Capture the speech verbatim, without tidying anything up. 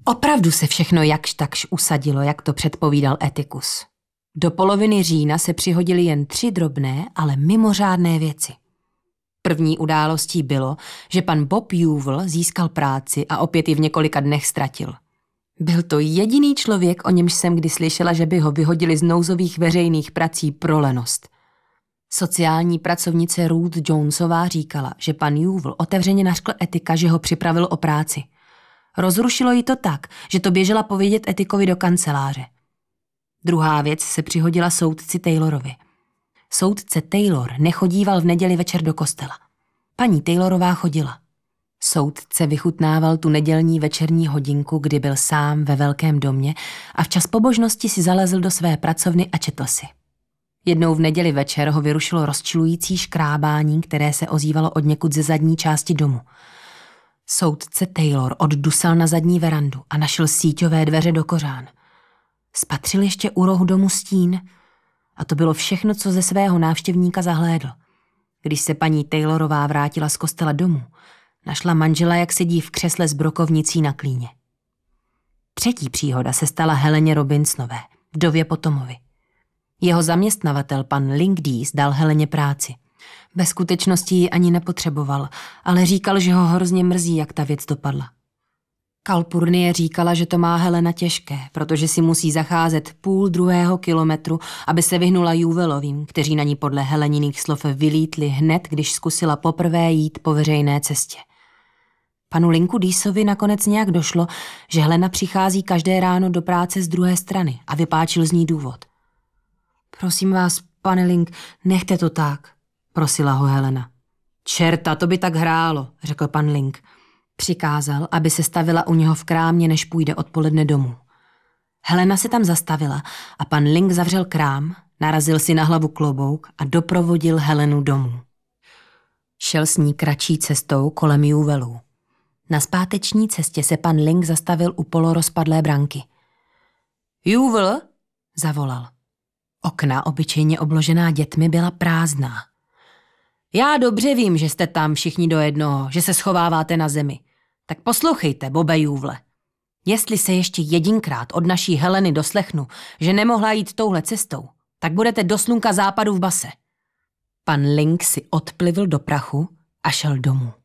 Opravdu se všechno jakž takž usadilo, jak to předpovídal Etikus. Do poloviny října se přihodily jen tři drobné, ale mimořádné věci. První událostí bylo, že pan Bob Juvel získal práci a opět ji v několika dnech ztratil. Byl to jediný člověk, o němž jsem kdy slyšela, že by ho vyhodili z nouzových veřejných prací pro lenost. Sociální pracovnice Ruth Jonesová říkala, že pan Juvel otevřeně nařkl Etika, že ho připravil o práci. Rozrušilo jí to tak, že to běžela povědět Etikovi do kanceláře. Druhá věc se přihodila soudci Taylorovi. Soudce Taylor nechodíval v neděli večer do kostela. Paní Taylorová chodila. Soudce vychutnával tu nedělní večerní hodinku, kdy byl sám ve velkém domě a včas pobožnosti si zalezl do své pracovny a četl si. Jednou v neděli večer ho vyrušilo rozčilující škrábání, které se ozývalo odněkud ze zadní části domu. Soudce Taylor oddusal na zadní verandu a našel síťové dveře do kořán. Spatřil ještě u rohu domu stín a to bylo všechno, co ze svého návštěvníka zahlédl. Když se paní Taylorová vrátila z kostela domů, našla manžela, jak sedí v křesle s brokovnicí na klíně. Třetí příhoda se stala Heleně Robinsonové, vdově po Tomovi. Jeho zaměstnavatel, pan Linkdees, dal Heleně práci. Ve skutečnosti ji ani nepotřeboval, ale říkal, že ho hrozně mrzí, jak ta věc dopadla. Kalpurnie říkala, že to má Helena těžké, protože si musí zacházet půl druhého kilometru, aby se vyhnula Juvelovým, kteří na ní podle Heleniných slov vylítli hned, když zkusila poprvé jít po veřejné cestě. Panu Linku Deesovi nakonec nějak došlo, že Helena přichází každé ráno do práce z druhé strany a vypáčil z ní důvod. Prosím vás, pane Link, nechte to tak, prosila ho Helena. Čerta, to by tak hrálo, řekl pan Link. Přikázal, aby se stavila u něho v krámě, než půjde odpoledne domů. Helena se tam zastavila a pan Link zavřel krám, narazil si na hlavu klobouk a doprovodil Helenu domů. Šel s ní kratší cestou kolem Juvelů. Na zpáteční cestě se pan Link zastavil u polorozpadlé branky. Juvel? Zavolal. Okna, obyčejně obložená dětmi, byla prázdná. Já dobře vím, že jste tam všichni do jednoho, že se schováváte na zemi. Tak poslouchejte, Bobe Juvle. Jestli se ještě jedinkrát od naší Heleny doslechnu, že nemohla jít touhle cestou, tak budete do slunka západu v base. Pan Link si odplivl do prachu a šel domů.